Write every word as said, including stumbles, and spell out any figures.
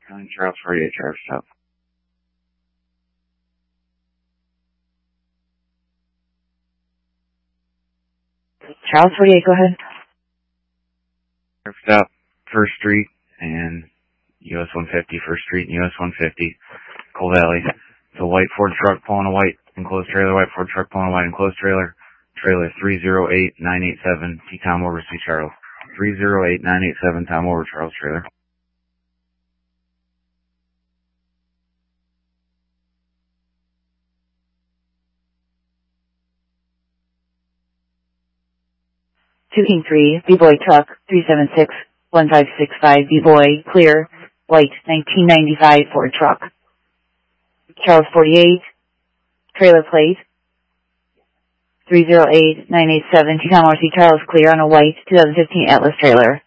County Charles forty-eight, Sheriff Stop. Charles forty-eight, go ahead. Sheriff Stop, First Street and U S one fifty, First Street and U S one fifty, Coal Valley. It's a white Ford truck pulling a white enclosed trailer, white Ford truck pulling a white enclosed trailer. Trailer three zero eight nine eight seven, T Tom over C Charles. three zero eight nine eight seven, Tom over Charles trailer. two King three, B-Boy truck, three seven six one five six five, B-Boy, clear, white, nineteen ninety-five Ford truck. Charles forty-eight, trailer plate, three zero eight nine eight seven, T Tom over C Charles, clear on a white two thousand fifteen Atlas trailer.